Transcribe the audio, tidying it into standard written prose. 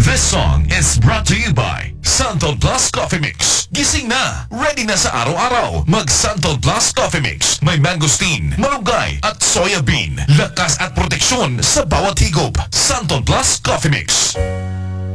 This song is brought to you by Santol Plus Coffee Mix. Gising na, ready na sa araw-araw. Mag Santol Plus Coffee Mix. May mangosteen, malunggay at soya bean. Lakas at proteksyon sa bawat higop. Santol Plus Coffee Mix.